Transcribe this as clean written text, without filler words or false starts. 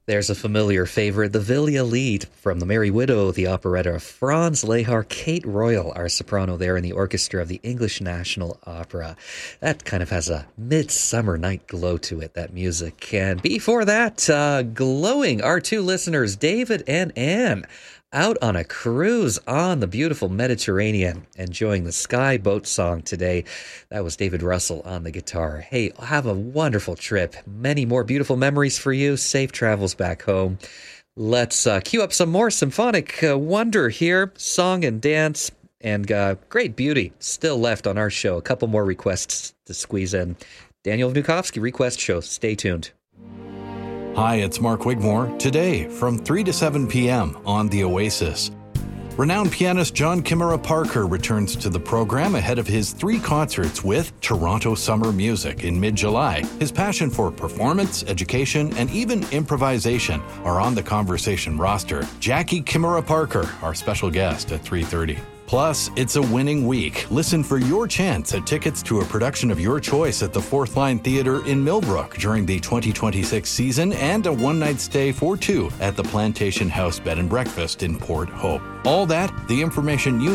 There's a familiar favorite, the Vilja Lied from The Merry Widow, the operetta of Franz Lehár. Kate Royal, our soprano there in the orchestra of the English National Opera. That kind of has a midsummer night glow to it, that music. And before that, glowing, our two listeners, David and Anne, out on a cruise on the beautiful Mediterranean, enjoying the Sky Boat song today. That was David Russell on the guitar. Hey, have a wonderful trip. Many more beautiful memories for you. Safe travels back home. Let's cue up some more symphonic wonder here. Song and dance and great beauty still left on our show. A couple more requests to squeeze in. Daniel Vnukovsky Request Show. Stay tuned. Hi, it's Mark Wigmore. Today, from 3 to 7 p.m. on The Oasis. Renowned pianist John Kimura Parker returns to the program ahead of his 3 concerts with Toronto Summer Music in mid-July. His passion for performance, education, and even improvisation are on the conversation roster. Jackie Kimura Parker, our special guest at 3:30. Plus, it's a winning week. Listen for your chance at tickets to a production of your choice at the Fourth Line Theatre in Millbrook during the 2026 season and a one-night stay for 2 at the Plantation House Bed and Breakfast in Port Hope. All that, the information you